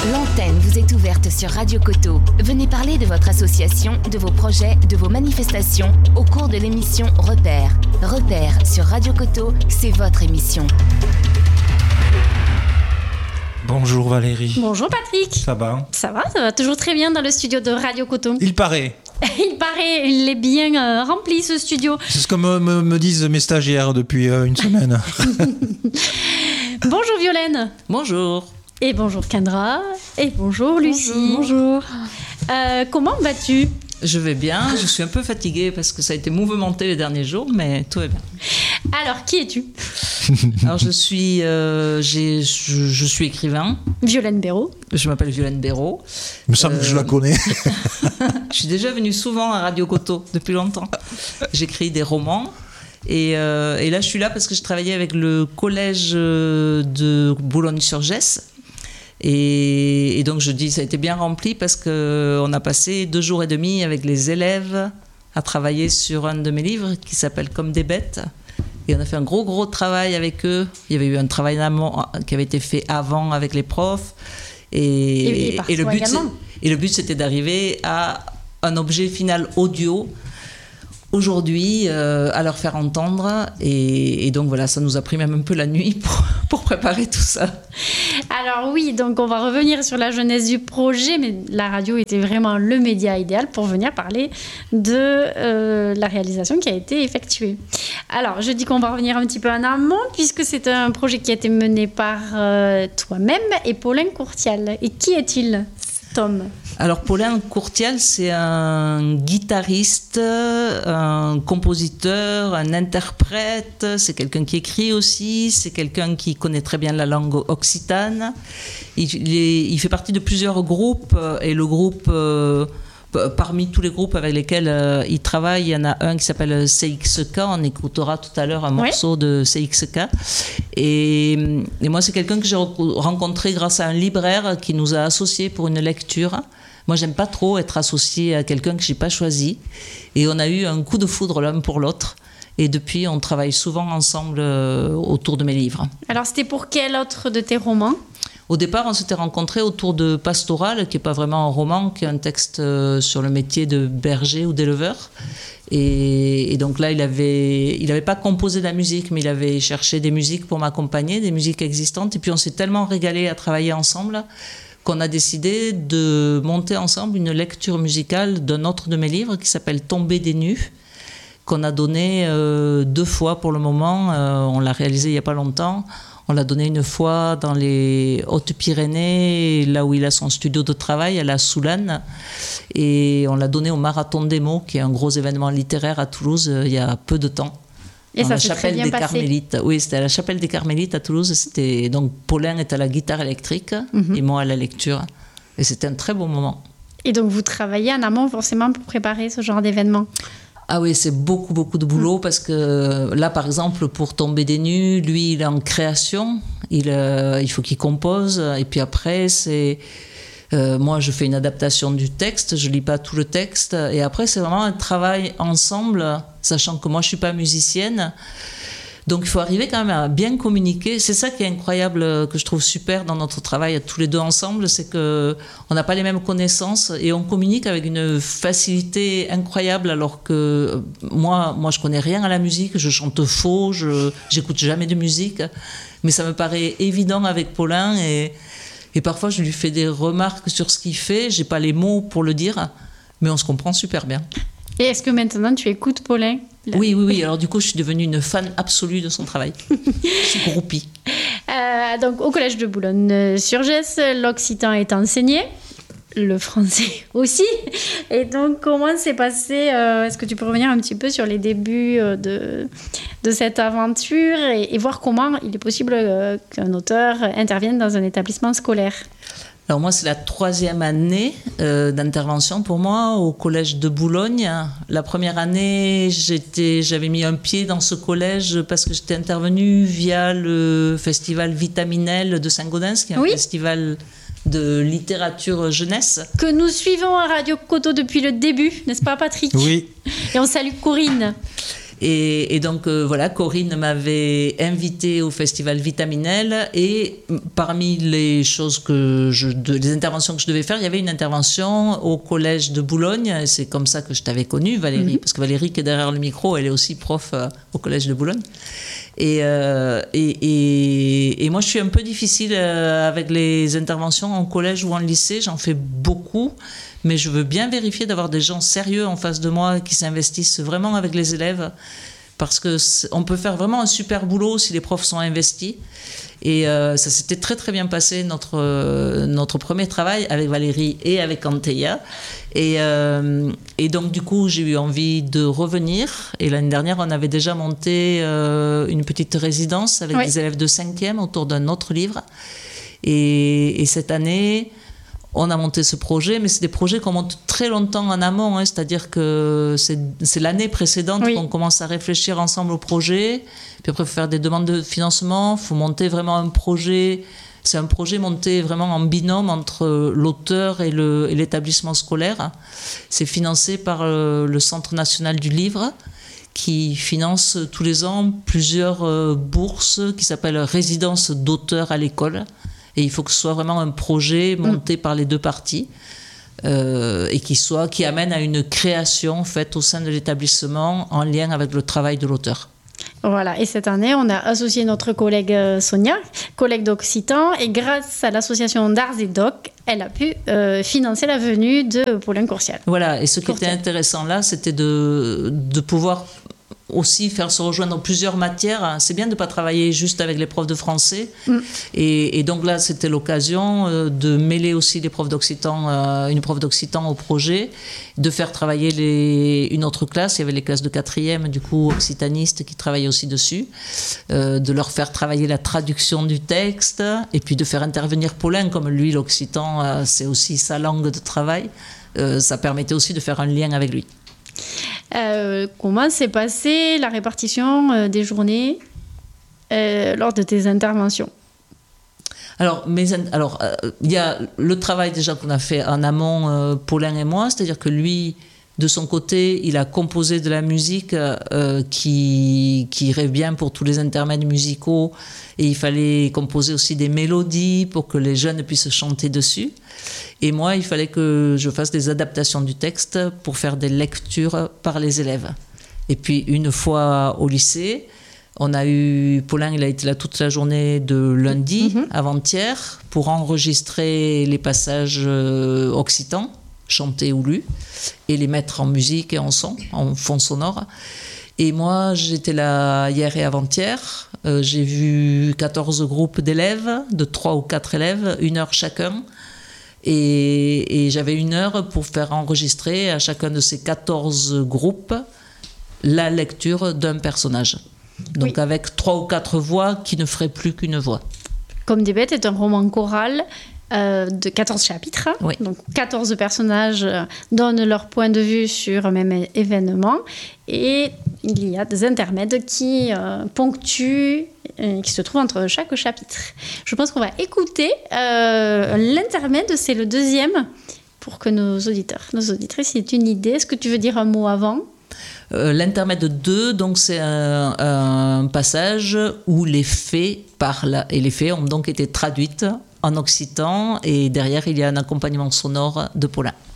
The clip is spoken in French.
L'antenne vous est ouverte sur Radio Coteau. Venez parler de votre association, de vos projets, de vos manifestations au cours de l'émission Repères. Repères sur Radio Coteau, c'est votre émission. Bonjour Valérie. Bonjour Patrick. Ça va ? Ça va toujours très bien dans le studio de Radio Coteau. Il paraît. Il est bien rempli ce studio. C'est ce que me disent mes stagiaires depuis une semaine. Bonjour Violaine. Bonjour. Et bonjour Kendra. Et bonjour Lucie. Bonjour. Comment vas-tu ? Je vais bien, je suis un peu fatiguée parce que ça a été mouvementé les derniers jours, mais tout va bien. Alors, qui es-tu ? Alors, je suis écrivain. Violaine Béraud. Je m'appelle Violaine Béraud. Il me semble que je la connais. Je suis déjà venue souvent à Radio Coteau depuis longtemps. J'écris des romans. Et là, je suis là parce que je travaillais avec le collège de Boulogne-sur-Gesse. Et donc je dis ça a été bien rempli parce qu'on a passé 2 jours et demi avec les élèves à travailler sur un de mes livres qui s'appelle Comme des bêtes, et on a fait un gros travail avec eux. Il y avait eu un travail d'amont qui avait été fait avant avec les profs et le but c'était d'arriver à un objet final audio aujourd'hui, à leur faire entendre, et donc voilà, ça nous a pris même un peu la nuit pour préparer tout ça. Alors oui, donc on va revenir sur la genèse du projet, mais la radio était vraiment le média idéal pour venir parler de la réalisation qui a été effectuée. Alors je dis qu'on va revenir un petit peu en amont, puisque c'est un projet qui a été mené par toi-même et Paulin Courtial. Et qui est-il, cet homme ? Alors Paulin Courtial, c'est un guitariste, un compositeur, un interprète, c'est quelqu'un qui écrit aussi, c'est quelqu'un qui connaît très bien la langue occitane. Il fait partie de plusieurs groupes, et le groupe, parmi tous les groupes avec lesquels il travaille, il y en a un qui s'appelle CXK, on écoutera tout à l'heure un morceau de CXK. Et moi, c'est quelqu'un que j'ai rencontré grâce à un libraire qui nous a associés pour une lecture. Moi, j'aime pas trop être associée à quelqu'un que j'ai pas choisi. Et on a eu un coup de foudre l'un pour l'autre. Et depuis, on travaille souvent ensemble autour de mes livres. Alors, c'était pour quel autre de tes romans ? Au départ, on s'était rencontrés autour de Pastoral, qui n'est pas vraiment un roman, qui est un texte sur le métier de berger ou d'éleveur. Et donc là, il avait pas composé de la musique, mais il avait cherché des musiques pour m'accompagner, des musiques existantes. Et puis, on s'est tellement régalés à travailler ensemble qu'on a décidé de monter ensemble une lecture musicale d'un autre de mes livres qui s'appelle Tomber des nues, qu'on a donné 2 fois pour le moment. On l'a réalisé il n'y a pas longtemps. On l'a donné une fois dans les Hautes-Pyrénées, là où il a son studio de travail, à la Soulane. Et on l'a donné au Marathon des mots, qui est un gros événement littéraire à Toulouse, il y a peu de temps. Et dans ça la s'est chapelle très bien des passé. Carmélites. Oui, c'était à la chapelle des Carmélites à Toulouse. Donc Paulin est à la guitare électrique et moi à la lecture. Et c'était un très bon moment. Et donc vous travaillez en amont forcément pour préparer ce genre d'événement ? Ah oui, c'est beaucoup de boulot parce que là, par exemple, pour Tomber des nues, lui, il est en création. Il faut qu'il compose. Et puis après, moi, je fais une adaptation du texte. Je lis pas tout le texte. Et après, c'est vraiment un travail ensemble, sachant que moi, je suis pas musicienne. Donc, il faut arriver quand même à bien communiquer. C'est ça qui est incroyable, que je trouve super dans notre travail, tous les deux ensemble, c'est qu'on n'a pas les mêmes connaissances et on communique avec une facilité incroyable, alors que moi, je connais rien à la musique, je chante faux, j'écoute jamais de musique, mais ça me paraît évident avec Paulin et parfois je lui fais des remarques sur ce qu'il fait, j'ai pas les mots pour le dire, mais on se comprend super bien. Et est-ce que maintenant tu écoutes Paulin ? Oui. Alors du coup, je suis devenue une fan absolue de son travail. Je suis groupie. Donc au collège de Boulogne-sur-Gesse, l'occitan est enseigné, le français aussi. Et donc comment s'est passé est-ce que tu peux revenir un petit peu sur les débuts de cette aventure et voir comment il est possible qu'un auteur intervienne dans un établissement scolaire ? Alors moi, c'est la 3e année d'intervention pour moi au collège de Boulogne. La première année, j'avais mis un pied dans ce collège parce que j'étais intervenue via le festival Vitaminelle de Saint-Gaudens, qui est un festival de littérature jeunesse. Que nous suivons à Radio Coteau depuis le début, n'est-ce pas Patrick ? Oui. Et on salue Corinne. Et donc voilà, Corinne m'avait invité au festival Vitaminelle, et parmi les choses les interventions que je devais faire, il y avait une intervention au collège de Boulogne. C'est comme ça que je t'avais connue, Valérie, parce que Valérie qui est derrière le micro, elle est aussi prof au collège de Boulogne. Et moi, je suis un peu difficile avec les interventions en collège ou en lycée. J'en fais beaucoup, mais je veux bien vérifier d'avoir des gens sérieux en face de moi qui s'investissent vraiment avec les élèves, parce que on peut faire vraiment un super boulot si les profs sont investis. Et ça s'était très très bien passé, notre premier travail avec Valérie et avec Anteia. Et donc du coup, j'ai eu envie de revenir. Et l'année dernière, on avait déjà monté une petite résidence avec des élèves de 5e autour d'un autre livre. Et cette année, on a monté ce projet, mais c'est des projets qu'on monte très longtemps en amont, c'est-à-dire que c'est l'année précédente qu'on commence à réfléchir ensemble au projet, puis après il faut faire des demandes de financement, il faut monter vraiment un projet. C'est un projet monté vraiment en binôme entre l'auteur et l'établissement scolaire. C'est financé par le Centre national du livre, qui finance tous les ans plusieurs bourses qui s'appellent résidence d'auteurs à l'école. Et il faut que ce soit vraiment un projet monté par les deux parties et qui amène à une création faite au sein de l'établissement en lien avec le travail de l'auteur. Voilà, et cette année, on a associé notre collègue Sonia, collègue d'Occitan, et grâce à l'association d'Arts et Doc, elle a pu financer la venue de Paulin Courcial. Voilà, et ce qui était intéressant là, c'était de pouvoir aussi faire se rejoindre plusieurs matières. C'est bien de ne pas travailler juste avec les profs de français. Et donc là, c'était l'occasion de mêler aussi les profs d'occitan, une prof d'occitan au projet, de faire travailler une autre classe. Il y avait les classes de 4e, du coup, occitanistes qui travaillaient aussi dessus, de leur faire travailler la traduction du texte, et puis de faire intervenir Paulin, comme lui, l'occitan, c'est aussi sa langue de travail. Ça permettait aussi de faire un lien avec lui. Comment s'est passée la répartition des journées lors de tes interventions ? Alors, il y a le travail déjà qu'on a fait en amont, Paulin et moi, c'est-à-dire que lui, de son côté, il a composé de la musique qui irait bien pour tous les intermèdes musicaux, et il fallait composer aussi des mélodies pour que les jeunes puissent chanter dessus. Et moi, il fallait que je fasse des adaptations du texte pour faire des lectures par les élèves. Et puis, une fois au lycée, Paulin, il a été là toute la journée de lundi, avant-hier, pour enregistrer les passages occitans, chantés ou lus, et les mettre en musique et en son, en fond sonore. Et moi, j'étais là hier et avant-hier. J'ai vu 14 groupes d'élèves, de 3 ou 4 élèves, 1 heure chacun. Et j'avais 1 heure pour faire enregistrer à chacun de ces 14 groupes la lecture d'un personnage. Donc avec 3 ou 4 voix qui ne feraient plus qu'une voix. Comme des bêtes est un roman choral de 14 chapitres. Donc 14 personnages donnent leur point de vue sur un même événement. Et il y a des intermèdes qui ponctuent, qui se trouvent entre chaque chapitre. Je pense qu'on va écouter l'intermède, c'est le 2e, pour que nos auditeurs, nos auditrices aient une idée. Est-ce que tu veux dire un mot avant ? L'intermède 2, donc c'est un passage où les fées parlent, et les fées ont donc été traduites en occitan, et derrière il y a un accompagnement sonore de Paulin.